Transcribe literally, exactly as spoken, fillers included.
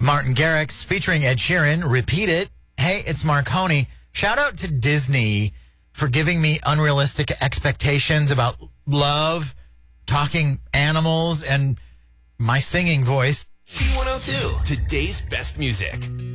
Martin Garrix featuring Ed Sheeran, Repeat It. Hey, it's Marconi. Shout out to Disney for giving me unrealistic expectations about love, talking animals, and my singing voice. B one oh two, today's best music.